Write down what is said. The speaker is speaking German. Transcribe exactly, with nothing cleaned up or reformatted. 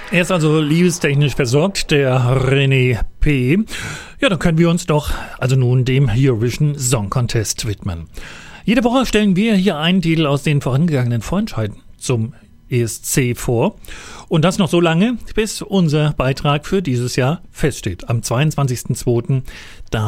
Er ist also liebestechnisch versorgt, der René P. Ja, dann können wir uns doch also nun dem Eurovision Song Contest widmen. Jede Woche stellen wir hier einen Titel aus den vorangegangenen Vorentscheiden zum E S C vor. Und das noch so lange, bis unser Beitrag für dieses Jahr feststeht. Am zweiundzwanzigsten zweiten Da